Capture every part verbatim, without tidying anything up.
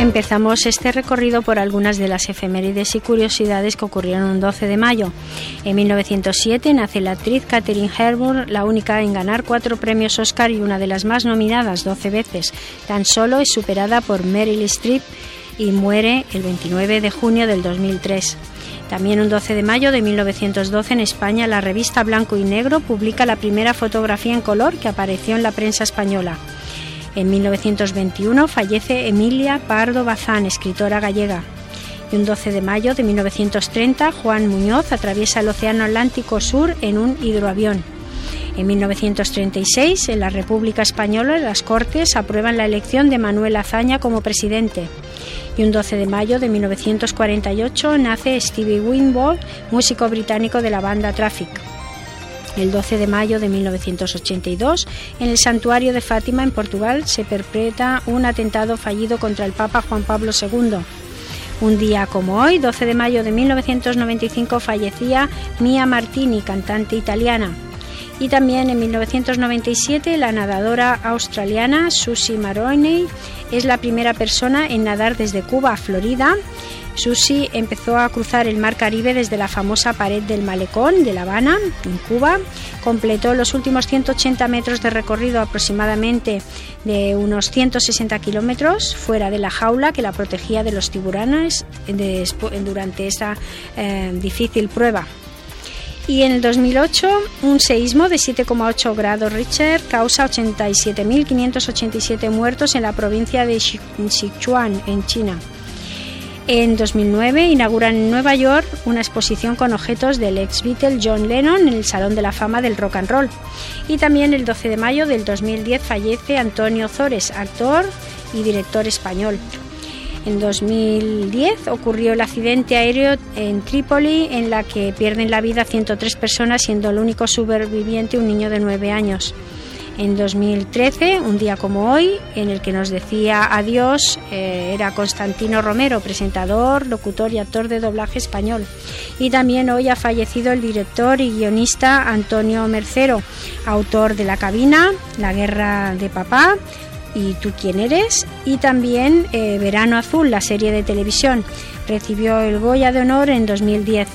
Empezamos este recorrido por algunas de las efemérides y curiosidades que ocurrieron un doce de mayo. En mil novecientos siete nace la actriz Katharine Hepburn, la única en ganar cuatro premios Oscar y una de las más nominadas, doce veces. Tan solo es superada por Meryl Streep y muere el veintinueve de junio del dos mil tres. También un doce de mayo de mil novecientos doce en España, la revista Blanco y Negro publica la primera fotografía en color que apareció en la prensa española. En mil novecientos veintiuno fallece Emilia Pardo Bazán, escritora gallega. Y un doce de mayo de mil novecientos treinta, Juan Muñoz atraviesa el Océano Atlántico Sur en un hidroavión. En mil novecientos treinta y seis, en la República Española, las Cortes aprueban la elección de Manuel Azaña como presidente. Y un doce de mayo de mil novecientos cuarenta y ocho nace Stevie Winwood, músico británico de la banda Traffic. El doce de mayo de mil novecientos ochenta y dos, en el santuario de Fátima, en Portugal, se perpetra un atentado fallido contra el Papa Juan Pablo segundo. Un día como hoy, doce de mayo de mil novecientos noventa y cinco, fallecía Mia Martini, cantante italiana. Y también en mil novecientos noventa y siete, la nadadora australiana Susie Maroney es la primera persona en nadar desde Cuba a Florida. Susie empezó a cruzar el mar Caribe desde la famosa pared del Malecón de La Habana, en Cuba. Completó los últimos ciento ochenta metros de recorrido, aproximadamente de unos ciento sesenta kilómetros, fuera de la jaula que la protegía de los tiburones de, durante esa eh, difícil prueba. Y en el dos mil ocho, un seísmo de siete coma ocho grados Richter causa ochenta y siete mil quinientos ochenta y siete muertos en la provincia de Sichuan, en China. En dos mil nueve inauguran en Nueva York una exposición con objetos del ex Beatle John Lennon en el Salón de la Fama del Rock and Roll. Y también el doce de mayo del dos mil diez fallece Antonio Zores, actor y director español. En dos mil diez ocurrió el accidente aéreo en Trípoli, en la que pierden la vida ciento tres personas, siendo el único superviviente un niño de nueve años. En dos mil trece, un día como hoy, en el que nos decía adiós, eh, era Constantino Romero, presentador, locutor y actor de doblaje español. Y también hoy ha fallecido el director y guionista Antonio Mercero, autor de La Cabina, La Guerra de Papá, ¿Y tú quién eres? Y también eh, Verano Azul, la serie de televisión. Recibió el Goya de Honor en dos mil diez.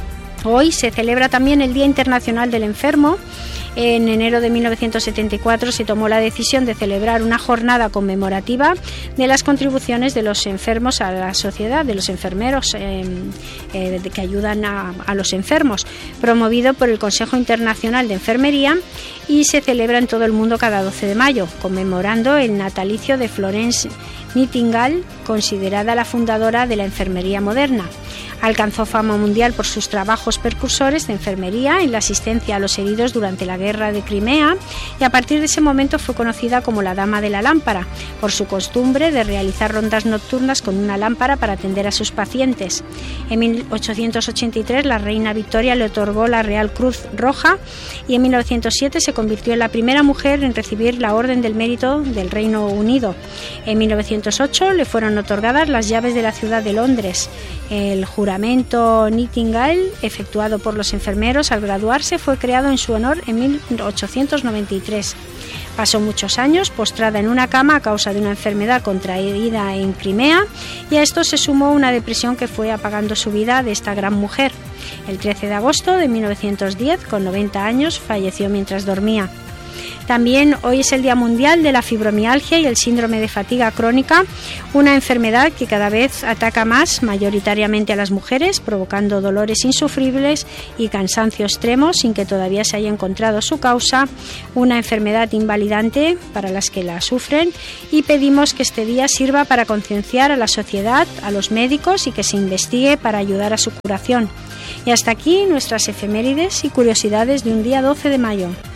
Hoy se celebra también el Día Internacional del Enfermo. En enero de mil novecientos setenta y cuatro se tomó la decisión de celebrar una jornada conmemorativa de las contribuciones de los enfermos a la sociedad, de los enfermeros eh, eh, que ayudan a, a los enfermos, promovido por el Consejo Internacional de Enfermería, y se celebra en todo el mundo cada doce de mayo, conmemorando el natalicio de Florence Nightingale, considerada la fundadora de la enfermería moderna. Alcanzó fama mundial por sus trabajos precursores de enfermería en la asistencia a los heridos durante la Guerra de Crimea, y a partir de ese momento fue conocida como la Dama de la Lámpara, por su costumbre de realizar rondas nocturnas con una lámpara para atender a sus pacientes. En mil ochocientos ochenta y tres la reina Victoria le otorgó la Real Cruz Roja, y en mil novecientos siete se convirtió en la primera mujer en recibir la Orden del Mérito del Reino Unido. En mil novecientos ocho le fueron otorgadas las llaves de la ciudad de Londres. El juramento Nightingale, efectuado por los enfermeros al graduarse, fue creado en su honor en mil ochocientos noventa y tres. Pasó muchos años postrada en una cama a causa de una enfermedad contraída en Crimea, y a esto se sumó una depresión que fue apagando su vida de esta gran mujer. El trece de agosto de mil novecientos diez, con noventa años, falleció mientras dormía. También hoy es el Día Mundial de la Fibromialgia y el síndrome de fatiga crónica, una enfermedad que cada vez ataca más mayoritariamente a las mujeres, provocando dolores insufribles y cansancio extremo sin que todavía se haya encontrado su causa, una enfermedad invalidante para las que la sufren, y pedimos que este día sirva para concienciar a la sociedad, a los médicos, y que se investigue para ayudar a su curación. Y hasta aquí nuestras efemérides y curiosidades de un día doce de mayo.